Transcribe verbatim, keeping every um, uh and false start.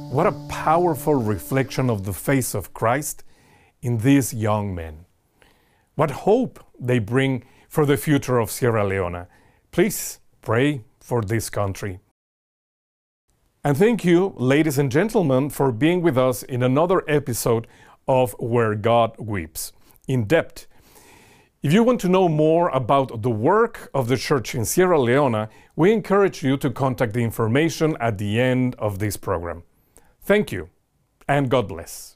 What a powerful reflection of the face of Christ in these young men. What hope they bring for the future of Sierra Leone. Please pray for this country. And thank you, ladies and gentlemen, for being with us in another episode of Where God Weeps, in depth. If you want to know more about the work of the church in Sierra Leone, we encourage you to contact the information at the end of this program. Thank you, and God bless.